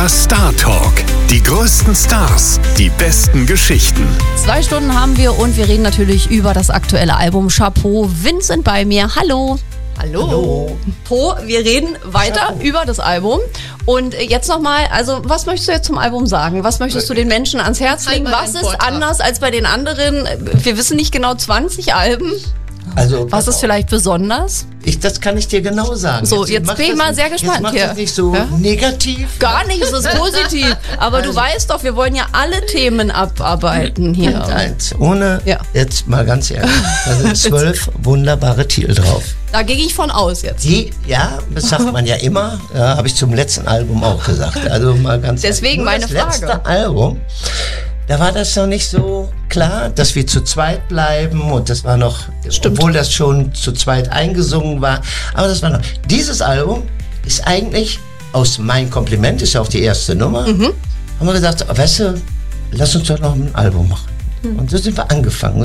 Star Talk. Die größten Stars, die besten Geschichten. 2 Stunden haben wir und wir reden natürlich über das aktuelle Album Chapeau. Vincent bei mir, hallo. Hallo. Po, wir reden weiter über das Album. Und jetzt nochmal, also was möchtest du jetzt zum Album sagen? Was möchtest du den Menschen ans Herz legen? Was ist anders als bei den anderen? Wir wissen nicht genau, 20 Alben. Also, was ist vielleicht besonders? Das kann ich dir genau sagen. So, jetzt bin ich mal sehr gespannt jetzt hier. Das nicht so negativ. Gar nicht, es ist positiv. Aber also, du weißt doch, wir wollen ja alle Themen abarbeiten hier. Eins, ohne, jetzt mal ganz ehrlich, da sind 12 wunderbare Titel drauf. Da gehe ich von aus jetzt. Das sagt man ja immer, habe ich zum letzten Album auch gesagt. Also mal ganz deswegen meine Frage. Das letzte Album, da war das noch nicht so klar, dass wir zu zweit bleiben und das war noch, obwohl das schon zu zweit eingesungen war, aber das war noch. Dieses Album ist eigentlich aus Mein Kompliment, ist ja auch die erste Nummer, haben wir gesagt, weißt du, lass uns doch noch ein Album machen. Und so sind wir angefangen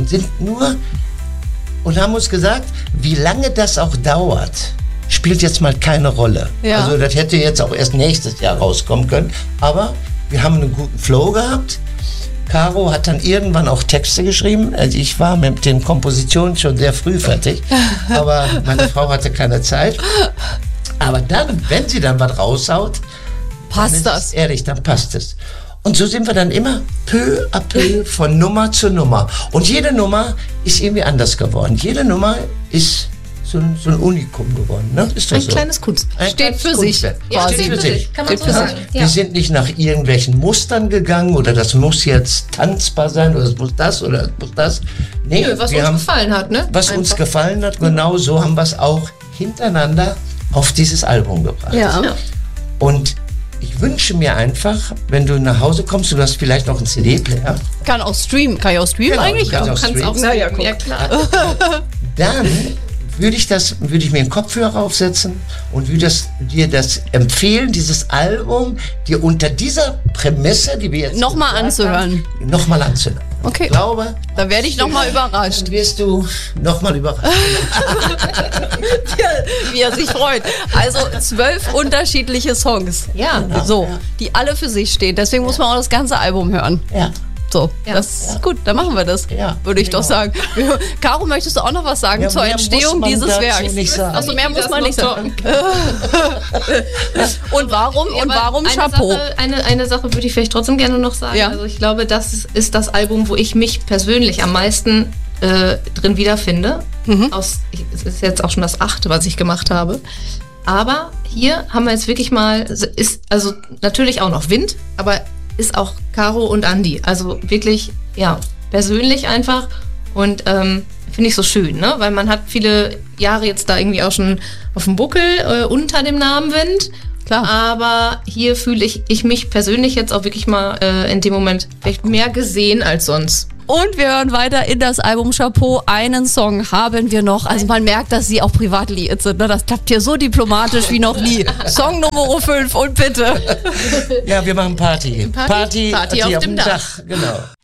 und haben uns gesagt, wie lange das auch dauert, spielt jetzt mal keine Rolle. Ja. Also das hätte jetzt auch erst nächstes Jahr rauskommen können, aber wir haben einen guten Flow gehabt. Caro hat dann irgendwann auch Texte geschrieben. Also ich war mit den Kompositionen schon sehr früh fertig, aber meine Frau hatte keine Zeit. Aber dann, wenn sie dann was raushaut, passt das. Ehrlich, dann passt es. Und so sind wir dann immer peu à peu von Nummer zu Nummer. Und jede Nummer ist irgendwie anders geworden. Jede Nummer ist so ein Unikum geworden. Ne? Ist das ein kleines Kunstwerk. Steht für sich. Ja, steht für sich. Kann man so sagen. Ja. Wir sind nicht nach irgendwelchen Mustern gegangen oder das muss jetzt tanzbar sein oder das muss das oder das muss das. Nee, was uns gefallen hat. Ne? Was uns gefallen hat, genau so haben wir es auch hintereinander auf dieses Album gebracht. Ja. Und ich wünsche mir einfach, wenn du nach Hause kommst, du hast vielleicht noch einen CD-Player. Kann ich auch streamen eigentlich? Kannst auch streamen. Ja, klar. Dann würde ich mir einen Kopfhörer aufsetzen und würde dir das empfehlen, dieses Album dir unter dieser Prämisse, die wir jetzt nochmal anzuhören. Okay. Ich glaube, da werde ich nochmal überrascht. Dann wirst du nochmal überrascht. Wie er sich freut. Also 12 unterschiedliche Songs. Ja. Genau. So, die alle für sich stehen. Deswegen muss man auch das ganze Album hören. Ja. So, das ist gut, dann machen wir das, würde ich doch sagen. Caro, möchtest du auch noch was sagen zur Entstehung dieses Werks? Achso, mehr muss man nicht sagen. Und warum Chapeau? Eine Sache würde ich vielleicht trotzdem gerne noch sagen. Ja. Also ich glaube, das ist das Album, wo ich mich persönlich am meisten drin wiederfinde. Es ist jetzt auch schon das 8., was ich gemacht habe. Aber hier haben wir jetzt wirklich mal, ist also natürlich auch noch Wind, aber ist auch Caro und Andi. Also wirklich, persönlich einfach. Und finde ich so schön, ne? Weil man hat viele Jahre jetzt da irgendwie auch schon auf dem Buckel unter dem Namen Wind. Klar. Aber hier fühle ich mich persönlich jetzt auch wirklich mal in dem Moment vielleicht mehr gesehen als sonst. Und wir hören weiter in das Album Chapeau. Einen Song haben wir noch. Also man merkt, dass sie auch privat liiert sind. Ne? Das klappt hier so diplomatisch wie noch nie. Song Nummer 5 und bitte. Ja, wir machen Party. Party auf dem Dach. Genau.